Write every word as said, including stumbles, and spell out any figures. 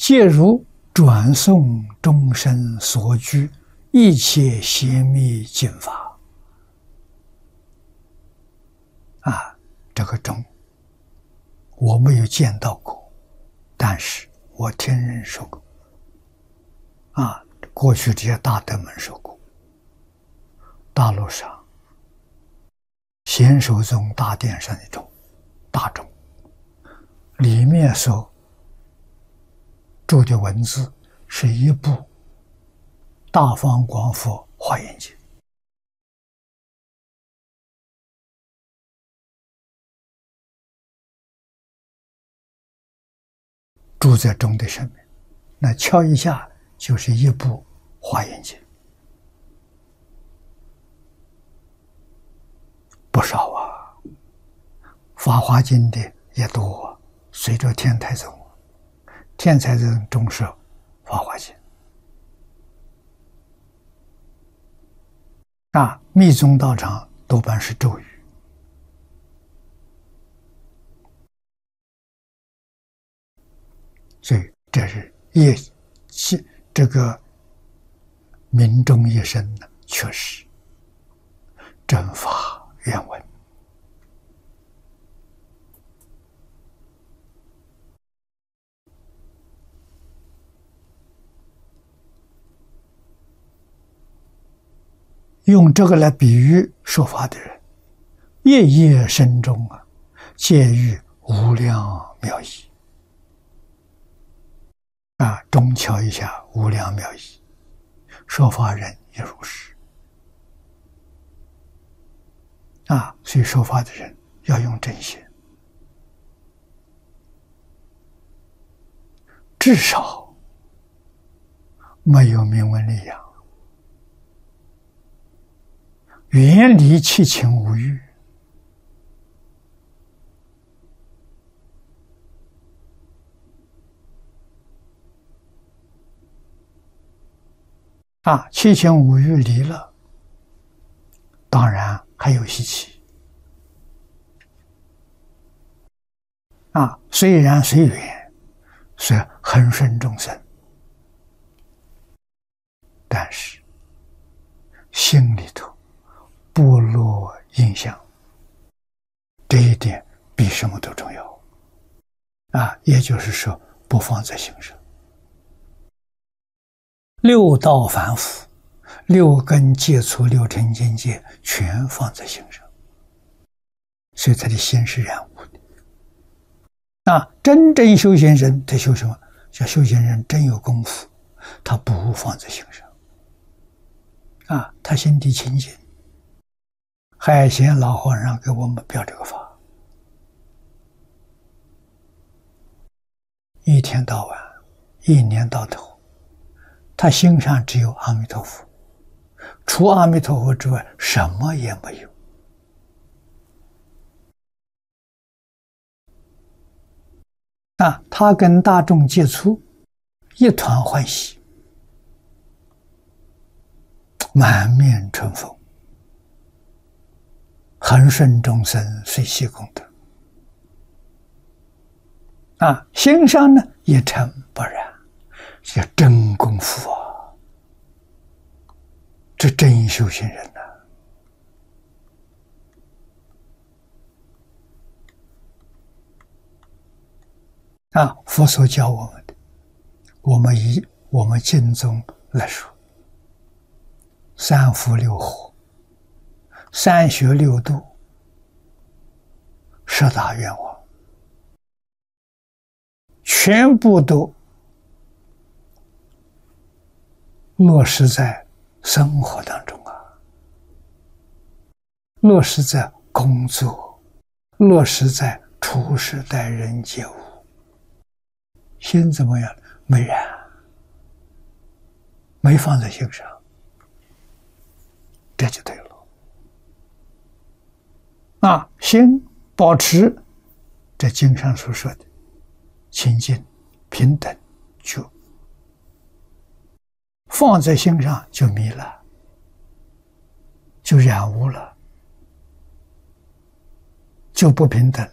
借如转诵终身所居一切邪密经法啊，这个钟我没有见到过，但是我听人说过啊，过去这些大德们说过，大陆上显首宗大殿上的钟大钟里面所注的文字是一部《大方广佛华严经》，注在钟的上面，那敲一下就是一部《华严经》，不少啊。法华经的也多，随着天台宗。天台宗中是法华经啊，密宗道场多半是咒语，所以这是业气，这个民众一生呢，确实正法愿闻。用这个来比喻说法的人，夜夜深中啊，皆遇无量妙义啊，中敲一下无量妙义，说法人也如是啊。所以说法的人要用真心，至少没有名闻利养，远离七情五欲啊，七情五欲离了，当然还有习气啊，虽然随缘，虽恒顺众生，但是心里头不落印象，这一点比什么都重要啊！也就是说，不放在心上。六道凡夫、六根接触、六尘境界，全放在心上，所以他的心是染污的。那真正修行人，他修什么？叫修行人真有功夫，他不放在心上啊，他心地清净。海贤老和尚给我们表这个法，一天到晚，一年到头，他心上只有阿弥陀佛，除阿弥陀佛之外，什么也没有。啊，他跟大众接触，一团欢喜，满面春风。恒顺众生随喜功德啊，心上呢一尘不染，叫真功夫啊，这真修行人呐、啊！啊，佛所教我们的，我们以我们经中来说，三福六火。三学六度，十大愿望，全部都落实在生活当中啊，落实在工作，落实在处事待人接物。心怎么样？没染，没放在心上，这就对了。啊，心保持这经上所说的清净、平等、觉，放在心上就迷了，就染污了，就不平等